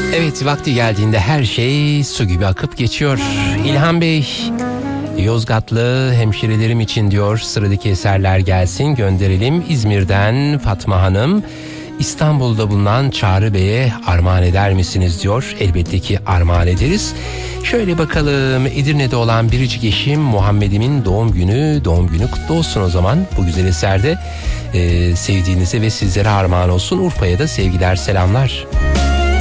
Evet, vakti geldiğinde her şey su gibi akıp geçiyor. İlhan Bey, Yozgatlı hemşirelerim için diyor, sıradaki eserler gelsin, gönderelim. İzmir'den Fatma Hanım, İstanbul'da bulunan Çağrı Bey'e armağan eder misiniz diyor. Elbette ki armağan ederiz. Şöyle bakalım, Edirne'de olan biricik eşim Muhammed'imin doğum günü kutlu olsun o zaman. Bu güzel eserde sevdiğinize ve sizlere armağan olsun. Urfa'ya da sevgiler, selamlar.